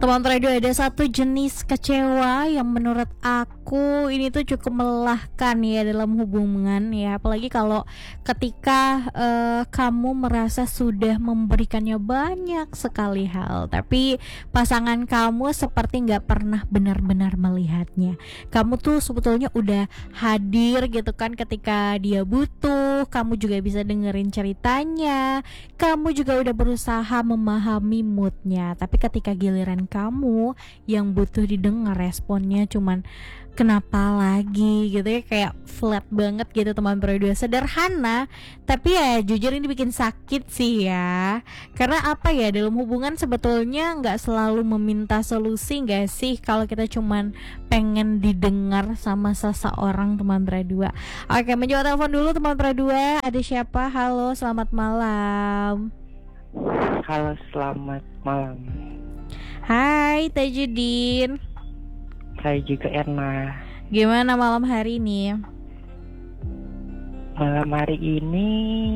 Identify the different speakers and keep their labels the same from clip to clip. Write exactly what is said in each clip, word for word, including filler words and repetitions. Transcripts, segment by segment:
Speaker 1: Teman radio, ada satu jenis kecewa yang menurut aku ini tuh cukup melelahkan ya dalam hubungan ya, apalagi kalau ketika uh, kamu merasa sudah memberikannya banyak sekali hal, tapi pasangan kamu seperti nggak pernah benar-benar melihatnya. Kamu tuh sebetulnya udah hadir gitu kan ketika dia butuh, kamu juga bisa dengerin ceritanya, kamu juga udah berusaha memahami moodnya, tapi ketika giliran kamu yang butuh didengar, responnya cuman kenapa lagi gitu ya, kayak flat banget gitu teman berdua. Sederhana, tapi ya jujur ini bikin sakit sih ya. Karena apa ya, dalam hubungan sebetulnya nggak selalu meminta solusi nggak sih, kalau kita cuman pengen didengar sama seseorang teman berdua. Oke, menjawab telepon dulu teman berdua. Ada siapa? Halo, selamat malam.
Speaker 2: Halo, selamat malam.
Speaker 1: Hai Tajudin.
Speaker 2: Saya juga Erna.
Speaker 1: Gimana malam hari ini?
Speaker 2: Malam hari ini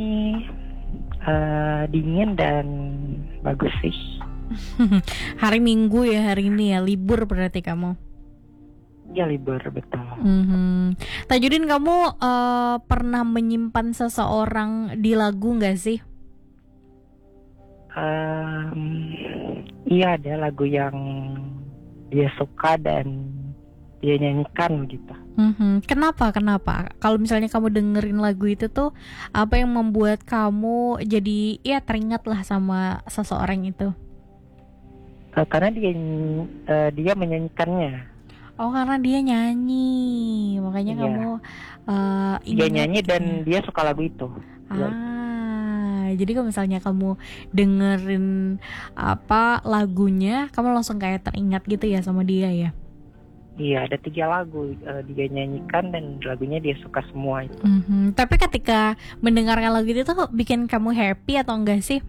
Speaker 2: uh, dingin dan bagus sih.
Speaker 1: Hari Minggu ya hari ini ya, libur berarti kamu?
Speaker 2: Ya libur, betul.
Speaker 1: Mm-hmm. Tajudin, kamu uh, pernah menyimpan seseorang di lagu nggak sih?
Speaker 2: Um, iya, ada lagu yang dia suka dan dia nyanyikan gitu.
Speaker 1: Mm-hmm. Kenapa? Kenapa? Kalau misalnya kamu dengerin lagu itu tuh, apa yang membuat kamu jadi ya teringat lah sama seseorang itu?
Speaker 2: Uh, karena dia uh, dia menyanyikannya.
Speaker 1: Oh, karena dia nyanyi, makanya
Speaker 2: iya.
Speaker 1: kamu uh,
Speaker 2: dia nyanyi dan dia suka lagu itu.
Speaker 1: Ah. Jadi kalau misalnya kamu dengerin apa lagunya, kamu langsung kayak teringat gitu ya sama dia ya?
Speaker 2: Iya, ada tiga lagu uh, dia nyanyikan dan lagunya dia suka semua itu.
Speaker 1: Mm-hmm. Tapi ketika mendengarkan lagu itu tuh bikin kamu happy atau enggak sih?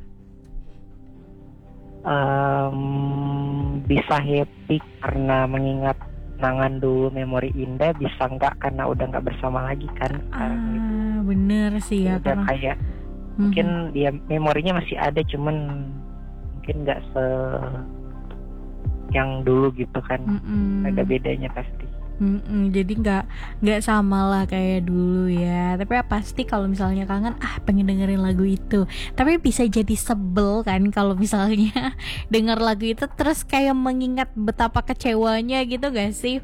Speaker 2: Um, bisa happy karena mengingat kenangan dulu, memori indah. Bisa enggak karena udah enggak bersama lagi kan.
Speaker 1: Ah, bener sih ya.
Speaker 2: Udah
Speaker 1: karena...
Speaker 2: kayak mungkin dia memorinya masih ada, cuman mungkin nggak se yang dulu gitu kan. Mm-mm. Ada bedanya pasti.
Speaker 1: Mm-mm. Jadi nggak nggak sama lah kayak dulu ya. Tapi ya pasti kalau misalnya kangen, ah pengen dengerin lagu itu. Tapi bisa jadi sebel kan kalau misalnya denger lagu itu terus kayak mengingat betapa kecewanya gitu gak sih?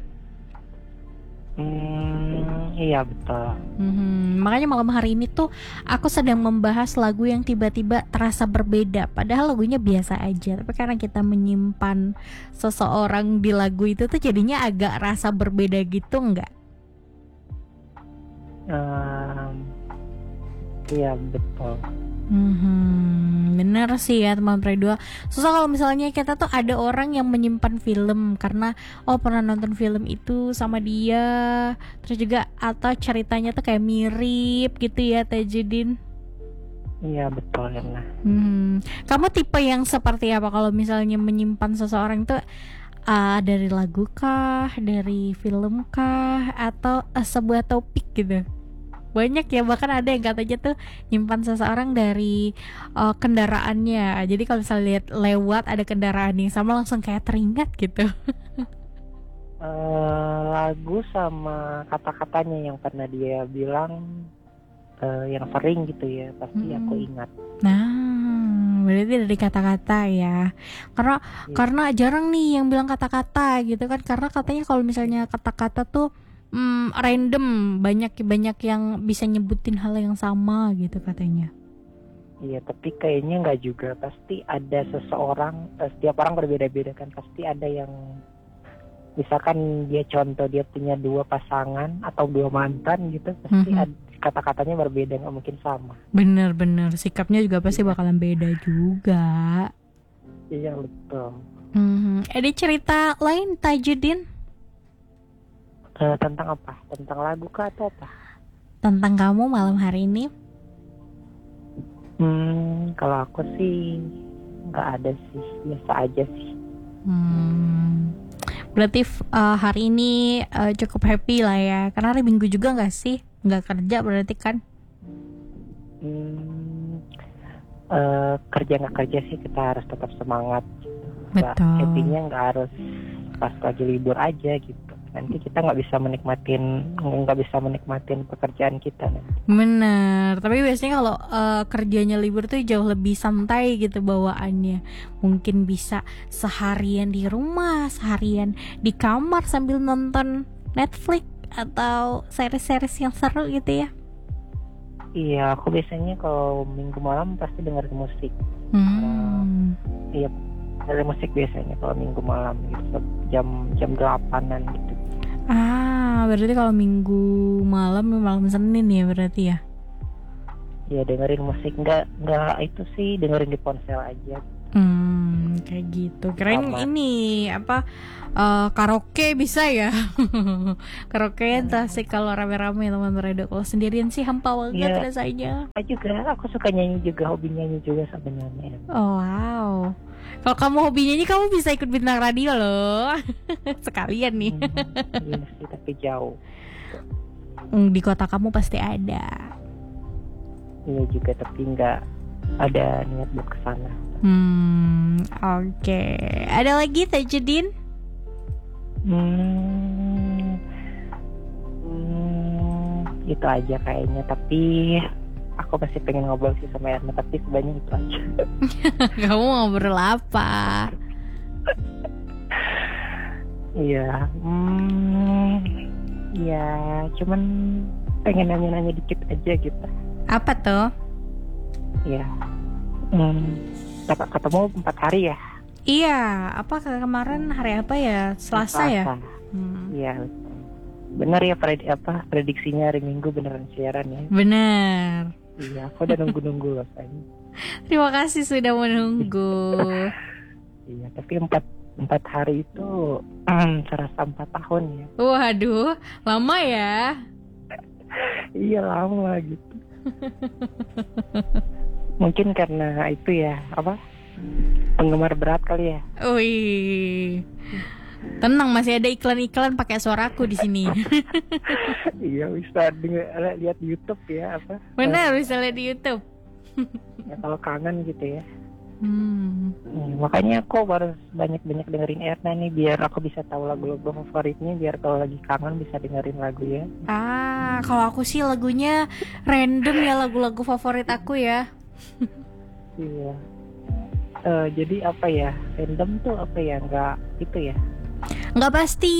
Speaker 2: Hmm, iya betul.
Speaker 1: Hmm, makanya malam hari ini tuh aku sedang membahas lagu yang tiba-tiba terasa berbeda, padahal lagunya biasa aja. Tapi karena kita menyimpan seseorang di lagu itu tuh jadinya agak rasa berbeda gitu, enggak?
Speaker 2: Um, iya betul.
Speaker 1: Hmm, bener sih ya teman berdua. Susah kalau misalnya kita tuh ada orang yang menyimpan film karena oh pernah nonton film itu sama dia, terus juga atau ceritanya tuh kayak mirip gitu ya Tajudin.
Speaker 2: Iya betul ya.
Speaker 1: Hmm, kamu tipe yang seperti apa kalau misalnya menyimpan seseorang tuh uh, dari lagu kah, dari film kah, atau uh, sebuah topik gitu? Banyak ya, bahkan ada yang katanya tuh nyimpan seseorang dari uh, kendaraannya. Jadi kalau misalnya lihat lewat ada kendaraan yang sama langsung kayak teringat gitu.
Speaker 2: uh, lagu sama kata-katanya yang pernah dia bilang, uh, yang sering gitu ya, pasti hmm. aku ingat.
Speaker 1: Nah, berarti dari kata-kata ya. Karena ya. Karena jarang nih yang bilang kata-kata gitu kan. Karena katanya kalau misalnya kata-kata tuh Hmm, random, banyak banyak yang bisa nyebutin hal yang sama gitu katanya.
Speaker 2: Iya, tapi kayaknya nggak juga. Pasti ada seseorang, setiap orang berbeda-beda kan. Pasti ada yang, misalkan dia contoh dia punya dua pasangan atau dua mantan gitu, pasti mm-hmm. ada, kata-katanya berbeda, nggak mungkin sama.
Speaker 1: Bener-bener, sikapnya juga pasti iya. bakalan beda juga.
Speaker 2: Iya betul.
Speaker 1: Mm-hmm. Ada cerita lain Tajudin?
Speaker 2: Uh, tentang apa? Tentang lagu kah atau apa?
Speaker 1: Tentang kamu malam hari ini?
Speaker 2: Hmm, kalau aku sih nggak ada sih, biasa aja sih.
Speaker 1: Hmm, berarti uh, hari ini uh, cukup happy lah ya, karena hari Minggu juga nggak sih? Nggak kerja berarti kan?
Speaker 2: Hmm, uh, kerja nggak kerja sih kita harus tetap semangat. nggak
Speaker 1: Betul.
Speaker 2: happy-nya nggak harus pas lagi libur aja gitu. Nanti kita nggak bisa menikmatin nggak bisa menikmatin pekerjaan kita nanti.
Speaker 1: Bener, tapi biasanya kalau eh, kerjanya libur tuh jauh lebih santai gitu bawaannya. Mungkin bisa seharian di rumah, seharian di kamar sambil nonton Netflix atau series-series yang seru gitu ya.
Speaker 2: Iya, aku biasanya kalau minggu malam pasti dengerin musik.
Speaker 1: Hmm.
Speaker 2: Iya, dengerin musik biasanya kalau minggu malam gitu, jam jam delapanan gitu.
Speaker 1: Ah, berarti kalau minggu malam malam Senin ya berarti ya.
Speaker 2: Ya dengerin musik, nggak nggak itu sih dengerin di ponsel aja.
Speaker 1: Hmm, kayak gitu. Kirain
Speaker 2: Sama.
Speaker 1: ini apa eh, karaoke bisa ya? Karaoke entah sih kalau rame-rame teman Redo. Kalau sendirian sih hampa banget
Speaker 2: Iya.
Speaker 1: rasanya.
Speaker 2: Aku juga, aku suka nyanyi juga, hobi nyanyi juga sebenarnya.
Speaker 1: Oh wow. Kalau kamu hobi nyanyi kamu bisa ikut bintang radio loh. Sekalian nih.
Speaker 2: Hmm, iya sih, tapi jauh.
Speaker 1: Hmm, di kota kamu pasti ada.
Speaker 2: Iya juga, tapi nggak ada niat buat kesana.
Speaker 1: Hmm, oke. Ada lagi Tajudin?
Speaker 2: Hmm, hmm, itu aja kayaknya. Tapi aku masih pengen ngobrol sih sama Erna, tapi sebenarnya itu aja.
Speaker 1: Kamu ngobrol apa?
Speaker 2: Iya, hmm, ya cuman pengen nanya-nanya dikit aja gitu.
Speaker 1: Apa tuh?
Speaker 2: Ya, hmm, dapat ketemu empat hari ya?
Speaker 1: Iya, apa ke- kemarin hari apa ya? Selasa ya? Hmm.
Speaker 2: Iya, benar ya pred apa prediksinya hari Minggu beneran siaran ya?
Speaker 1: Bener.
Speaker 2: Iya, aku udah nunggu-nunggu loh sayang.
Speaker 1: Terima kasih sudah menunggu.
Speaker 2: Iya, tapi empat empat hari itu hmm, serasa empat tahun ya.
Speaker 1: Waduh, lama ya?
Speaker 2: Iya lama gitu. Mungkin karena itu ya apa penggemar berat kali ya.
Speaker 1: Wih, tenang masih ada iklan-iklan pakai suaraku di sini.
Speaker 2: Iya bisa denger, lihat di YouTube ya apa.
Speaker 1: Benar, bisa lihat di YouTube.
Speaker 2: Ya, kalau kangen gitu ya.
Speaker 1: Hmm.
Speaker 2: Hmm, makanya aku harus banyak-banyak dengerin Erna nih biar aku bisa tahu lagu-lagu favoritnya, biar kalau lagi kangen bisa dengerin lagu ya.
Speaker 1: Ah, kalau aku sih lagunya random ya, lagu-lagu favorit aku ya.
Speaker 2: Iya. Eh, jadi apa ya? Random tuh apa ya? Nggak itu ya?
Speaker 1: Nggak pasti.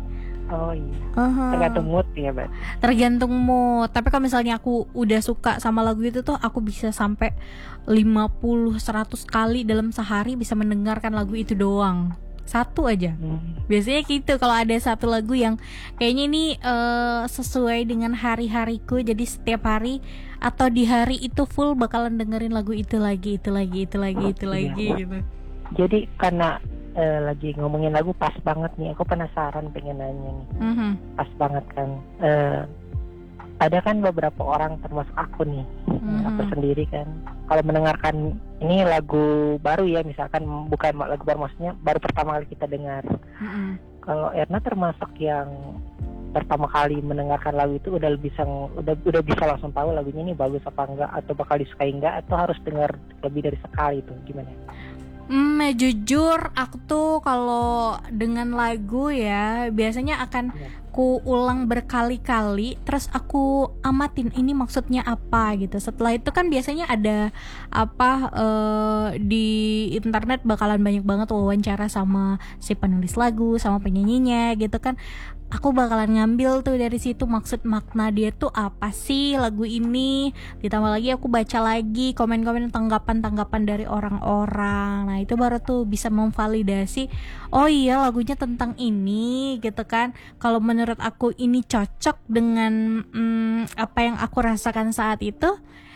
Speaker 2: Oh iya.
Speaker 1: Aha.
Speaker 2: Tergantung mood ya, Mbak.
Speaker 1: Tergantung mood. Tapi kalau misalnya aku udah suka sama lagu itu tuh aku bisa sampai lima puluh seratus kali dalam sehari bisa mendengarkan lagu itu doang. Satu aja.
Speaker 2: Hmm.
Speaker 1: Biasanya gitu kalau ada satu lagu yang kayaknya ini eh, sesuai dengan hari-hariku, jadi setiap hari atau di hari itu full bakalan dengerin lagu itu lagi, itu lagi, itu lagi, itu
Speaker 2: Iya.
Speaker 1: lagi gitu.
Speaker 2: Jadi karena eh, lagi ngomongin lagu pas banget nih, aku penasaran pengen nanya nih.
Speaker 1: Mhm.
Speaker 2: Pas banget kan. Eh, ada kan beberapa orang termasuk aku nih,
Speaker 1: Mhm.
Speaker 2: aku sendiri kan. Kalau mendengarkan ini lagu baru ya, misalkan bukan lagu baru, maksudnya baru pertama kali kita dengar.
Speaker 1: Mhm.
Speaker 2: Kalau Erna termasuk yang pertama kali mendengarkan lagu itu udah bisa udah udah bisa langsung tahu lagunya ini bagus apa enggak, atau bakal disukai enggak, atau harus dengar lebih dari sekali tuh gimana?
Speaker 1: Hmm, jujur aku tuh kalau dengan lagu ya biasanya akan
Speaker 2: Ya.
Speaker 1: ku ulang berkali-kali, terus aku amatin ini maksudnya apa gitu. Setelah itu kan biasanya ada apa eh, di internet bakalan banyak banget wawancara sama si penulis lagu, sama penyanyinya gitu kan. Aku bakalan ngambil tuh dari situ maksud makna dia tuh apa sih lagu ini. Ditambah lagi aku baca lagi komen-komen tanggapan-tanggapan dari orang-orang. Nah itu baru tuh bisa memvalidasi, oh iya lagunya tentang ini gitu kan. Kalau menurut aku ini cocok dengan hmm, apa yang aku rasakan saat itu,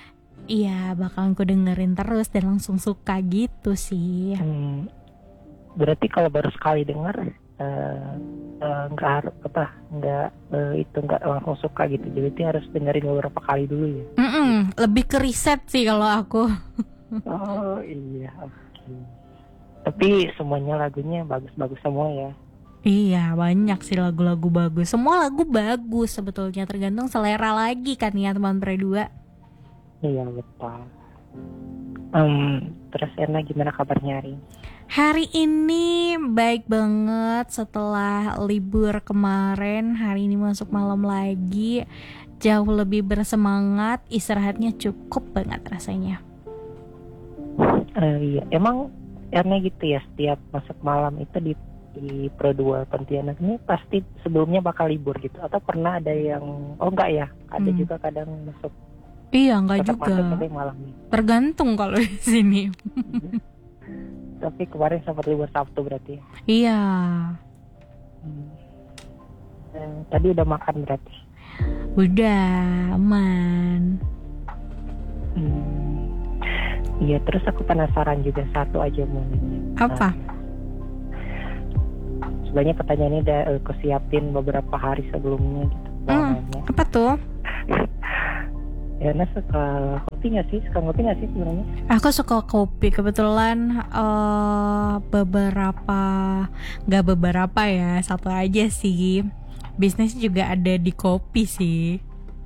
Speaker 1: iya bakalan aku dengerin terus dan langsung suka gitu sih.
Speaker 2: Hmm, berarti kalau baru sekali dengar eh, eh, nggak harus apa nggak eh, itu nggak langsung suka gitu, jadi itu harus dengerin beberapa kali dulu ya.
Speaker 1: Mm-mm, lebih ke riset sih kalau aku.
Speaker 2: Oh iya, oke. Tapi semuanya lagunya bagus-bagus semua ya.
Speaker 1: Iya banyak sih lagu-lagu bagus. Semua lagu bagus sebetulnya, tergantung selera lagi kan ya teman berdua.
Speaker 2: Iya betul. Um, terus Erna gimana kabarnya hari ini?
Speaker 1: Hari ini baik banget setelah libur kemarin. Hari ini masuk malam lagi, jauh lebih bersemangat, istirahatnya cukup banget rasanya.
Speaker 2: Uh, iya, emang karena gitu ya, setiap masuk malam itu di di Pro dua Pontianak ini pasti sebelumnya bakal libur gitu, atau pernah ada yang oh enggak ya, ada
Speaker 1: Hmm.
Speaker 2: juga kadang masuk.
Speaker 1: Iya, enggak
Speaker 2: Tetap
Speaker 1: juga.
Speaker 2: masuk tapi malamnya.
Speaker 1: Tergantung kalau di sini.
Speaker 2: Tapi kemarin sempat libur Sabtu berarti ya.
Speaker 1: Iya.
Speaker 2: Hmm. Eh, tadi udah makan berarti.
Speaker 1: Udah aman.
Speaker 2: Hmm. Iya, terus aku penasaran juga satu aja mau nanya.
Speaker 1: Apa?
Speaker 2: Nah, sebenarnya pertanyaan ini udah uh, aku siapin beberapa hari sebelumnya gitu. Mau
Speaker 1: Hmm,
Speaker 2: nanya.
Speaker 1: apa tuh?
Speaker 2: Ya, Nah suka kopi nggak sih? Suka kopi nggak sih sebenarnya?
Speaker 1: Aku suka kopi. Kebetulan eh, beberapa, nggak beberapa ya, satu aja sih. Bisnis juga ada di kopi sih.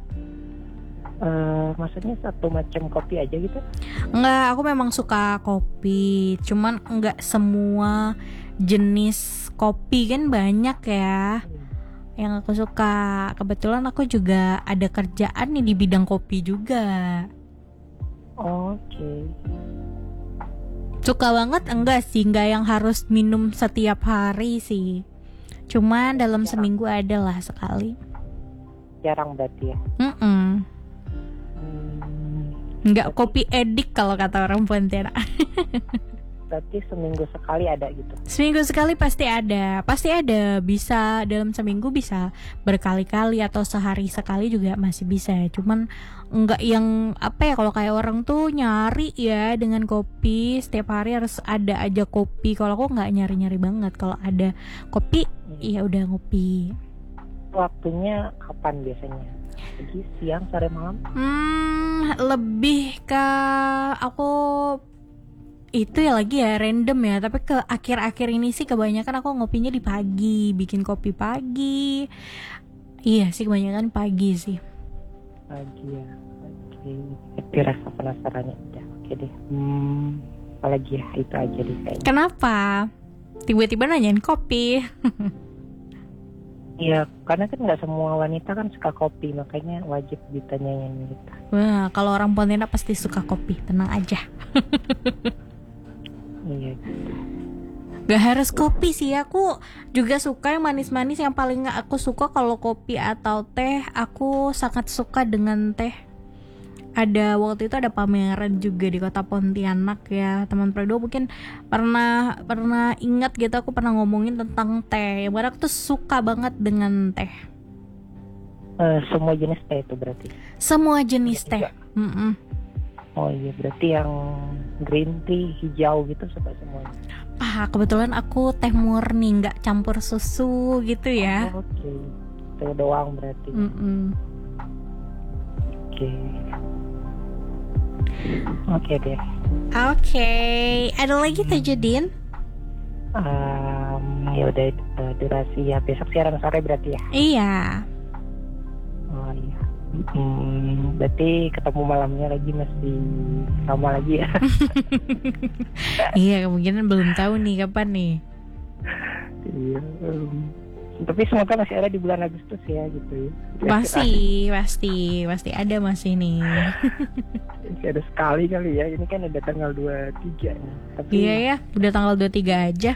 Speaker 2: Uh, maksudnya satu macam kopi aja gitu?
Speaker 1: Nggak, aku memang suka kopi. Cuman nggak semua jenis kopi, kan banyak ya yang aku suka. Kebetulan aku juga ada kerjaan nih di bidang kopi juga.
Speaker 2: Oke.
Speaker 1: Suka banget enggak sih, enggak yang harus minum setiap hari sih. Cuman dalam
Speaker 2: Jarang.
Speaker 1: seminggu ada lah sekali.
Speaker 2: Jarang berarti ya.
Speaker 1: Mm-mm.
Speaker 2: Hmm,
Speaker 1: Enggak
Speaker 2: Berarti-
Speaker 1: kopi edik kalau kata orang Pontianak.
Speaker 2: berarti seminggu sekali ada gitu.
Speaker 1: Seminggu sekali pasti ada, pasti ada. Bisa dalam seminggu bisa berkali-kali atau sehari sekali juga masih bisa. Cuman enggak yang apa ya, kalau kayak orang tuh nyari ya dengan kopi setiap hari harus ada aja kopi. Kalau aku nggak nyari-nyari banget. Kalau ada kopi, ya udah ngopi.
Speaker 2: Waktunya kapan biasanya? Pagi, siang, sore, malam?
Speaker 1: Hmm, lebih ke aku itu ya lagi ya random ya, tapi ke akhir-akhir ini sih kebanyakan aku ngopinya di pagi, bikin kopi pagi. Iya sih, kebanyakan pagi sih.
Speaker 2: Pagi ya. Oke. Tapi rasa penasarannya udah. Oke deh. Hmm, apalagi ya, itu aja deh kayaknya.
Speaker 1: Kenapa? Tiba-tiba nanyain kopi.
Speaker 2: Iya, karena kan nggak semua wanita kan suka kopi, makanya wajib ditanyain gitu.
Speaker 1: Wah, kalau orang Pontianak pasti suka kopi, tenang aja.
Speaker 2: Iya.
Speaker 1: Gak harus kopi sih, aku juga suka yang manis-manis. Yang paling gak aku suka kalau kopi atau teh, aku sangat suka dengan teh. Ada waktu itu ada pameran juga di kota Pontianak ya, teman Predo mungkin pernah pernah ingat gitu, aku pernah ngomongin tentang teh. Yang mana aku tuh suka banget dengan teh.
Speaker 2: Eh, semua jenis teh itu berarti.
Speaker 1: Semua jenis
Speaker 2: Iya
Speaker 1: teh.
Speaker 2: juga.
Speaker 1: Mm-mm.
Speaker 2: Oh iya, berarti yang green tea, hijau gitu suka semuanya.
Speaker 1: Ah, kebetulan aku teh murni, nggak campur susu gitu ya.
Speaker 2: Oh, oke. Teh doang berarti.
Speaker 1: Mm-mm.
Speaker 2: Oke. Oke deh.
Speaker 1: Oke, ada lagi Tajudin?
Speaker 2: Um, ya udah uh, durasi ya, besok siaran sore berarti ya.
Speaker 1: Iya.
Speaker 2: Oh iya. Hmm, berarti ketemu malamnya lagi masih lama lagi ya.
Speaker 1: Iya, kemungkinan belum tahu nih kapan nih.
Speaker 2: Iya. um, tapi semoga masih ada di bulan Agustus ya gitu ya.
Speaker 1: Pasti, pasti, pasti ada masih nih.
Speaker 2: Masih ada sekali kali ya. Ini kan ada tanggal dua puluh tiga nih. Tapi
Speaker 1: Iya ya, udah tanggal dua puluh tiga aja.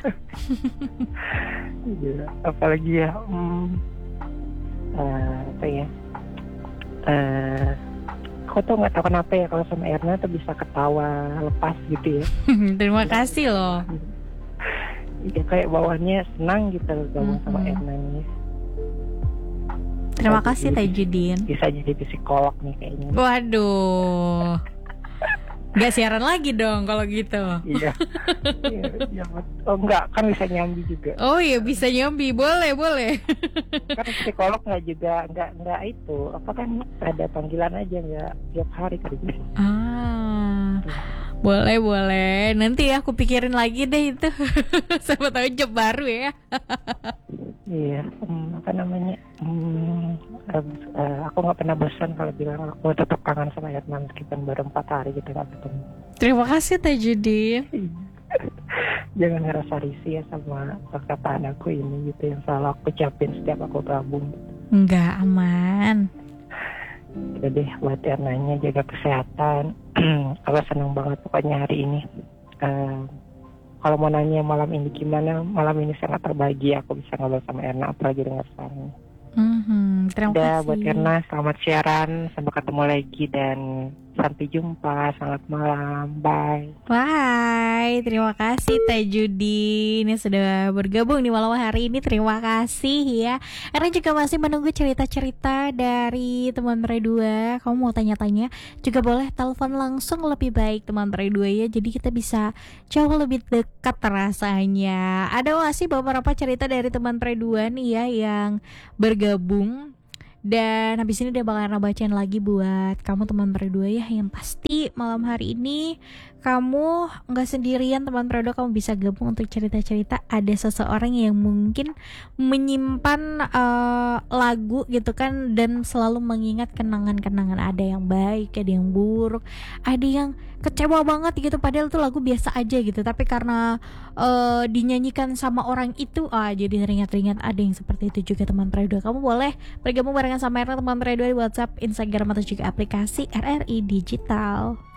Speaker 2: iya, apalagi ya. Hmm, uh, apa ya? Uh, aku tuh nggak tahu kenapa ya kalau sama Erna tuh bisa ketawa lepas gitu ya.
Speaker 1: Terima kasih loh.
Speaker 2: Iya, kayak bawaannya senang gitu gabung sama
Speaker 1: Mm-mm.
Speaker 2: Erna nih.
Speaker 1: Terima
Speaker 2: Bisa
Speaker 1: kasih
Speaker 2: jadi-
Speaker 1: Tajudin.
Speaker 2: Bisa jadi psikolog nih kayaknya.
Speaker 1: Waduh. Gak siaran lagi dong kalau gitu.
Speaker 2: Iya. Iya, iya, bet- oh enggak, kan bisa nyambi juga.
Speaker 1: Oh iya, bisa nyambi, boleh boleh.
Speaker 2: Kan psikolog nggak juga nggak nggak itu apa kan ada panggilan aja nggak tiap hari kerja.
Speaker 1: Ah, boleh boleh. Nanti ya aku pikirin lagi deh itu. Siapa tahu job baru ya.
Speaker 2: Iya, hmm, apa namanya? Hmm, eh, eh, aku nggak pernah bosan kalau bilang aku tetap kangen sama Herman meskipun baru empat hari kita nggak ketemu.
Speaker 1: Terima kasih Tajudin.
Speaker 2: Jangan ngerasa risih ya sama perkataan aku ini gitu yang selalu aku ucapin setiap aku gabung.
Speaker 1: Enggak, aman.
Speaker 2: Udah deh buat Ernanya jaga kesehatan. Aku senang banget pokoknya hari ini. Eh, kalau mau nanya malam ini gimana, malam ini sangat terbahagia aku bisa ngobrol sama Erna apalagi dengar suaranya.
Speaker 1: Mhm, terima
Speaker 2: Udah
Speaker 1: kasih.
Speaker 2: buat Erna selamat siaran, sampai ketemu lagi dan sampai jumpa. Selamat malam, bye.
Speaker 1: Bye, terima kasih Teh Judi ini sudah bergabung di malam hari ini. Terima kasih ya. Karena juga masih menunggu cerita-cerita dari teman Pre dua. Kamu mau tanya-tanya juga boleh telepon langsung, lebih baik teman Pre dua ya. Jadi kita bisa jauh lebih dekat rasanya. Ada masih beberapa cerita dari teman Pre dua nih ya yang bergabung. Dan habis ini dia bakalan bacain lagi buat kamu teman berdua ya. Yang pasti malam hari ini kamu gak sendirian teman berdua. Kamu bisa gabung untuk cerita-cerita. Ada seseorang yang mungkin menyimpan uh, lagu gitu kan, dan selalu mengingat kenangan-kenangan. Ada yang baik, ada yang buruk, ada yang kecewa banget gitu, padahal tuh lagu biasa aja gitu, tapi karena uh, dinyanyikan sama orang itu ah jadi teringat-teringat. Ada yang seperti itu juga teman Predo. Kamu boleh bergabung barengan sama Erna teman Predo di WhatsApp, Instagram atau juga aplikasi R R I Digital.